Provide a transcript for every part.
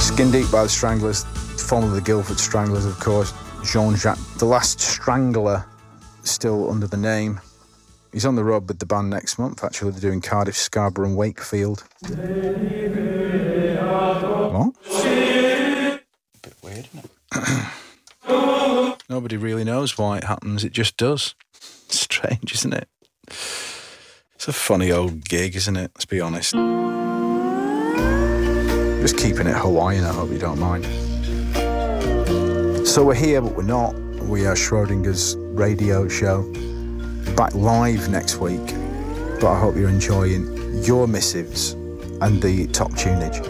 Skin Deep by the Stranglers, formerly the Guildford Stranglers, of course. Jean-Jacques, the last Strangler, still under the name. He's on the road with the band next month, actually. They're doing Cardiff, Scarborough and Wakefield. What? A bit weird, isn't it? Nobody really knows why it happens, it just does. Strange, isn't it? It's a funny old gig, isn't it? Let's be honest. Just keeping it Hawaiian, I hope you don't mind. So we're here, but we're not. We are Schrodinger's radio show. Back live next week. But I hope you're enjoying your missives and the top tunage.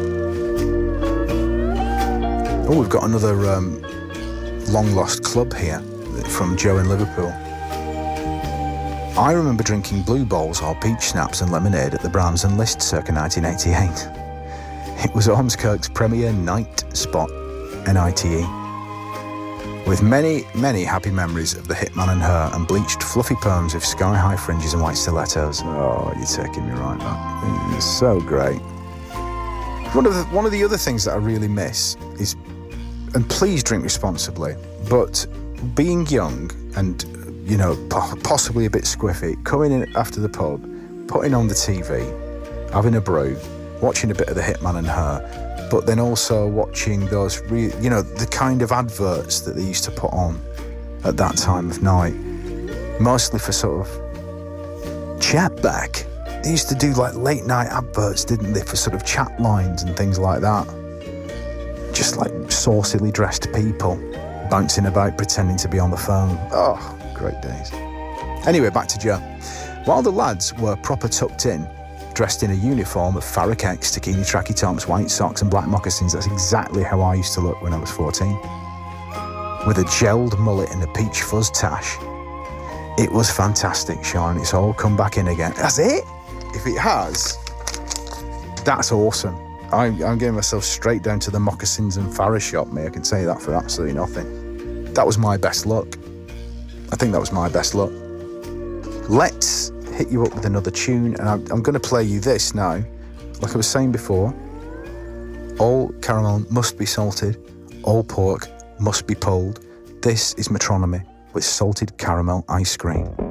Oh, we've got another long-lost club here from Joe in Liverpool. I remember drinking Blue Balls or peach snaps and lemonade at the Brahms and Liszt circa 1988. It was Ormskirk's premier night spot, NITE. With many, many happy memories of the Hitman and Her and bleached fluffy poems with sky-high fringes and white stilettos. Oh, you're taking me right back. It's so great. One of the other things that I really miss is, and please drink responsibly, but being young and, you know, possibly a bit squiffy, coming in after the pub, putting on the TV, having a brew, watching a bit of the Hitman and Her, but then also watching those, the kind of adverts that they used to put on at that time of night, mostly for sort of chat back. They used to do like late night adverts, didn't they, for sort of chat lines and things like that. Just like saucily dressed people bouncing about, pretending to be on the phone. Oh, great days. Anyway, back to Joe. While the lads were proper tucked in, dressed in a uniform of Farrak X, Takini tracky tops, white socks and black moccasins. That's exactly how I used to look when I was 14. With a gelled mullet and a peach fuzz tash. It was fantastic, Sean. It's all come back in again. That's it? If it has, that's awesome. I'm getting myself straight down to the moccasins and Farrah shop, mate. I can tell you that for absolutely nothing. That was my best look. I think that was my best look. Let's hit you up with another tune, and I'm going to play you this now. Like I was saying before, all caramel must be salted, all pork must be pulled. This is Metronomy with salted caramel ice cream.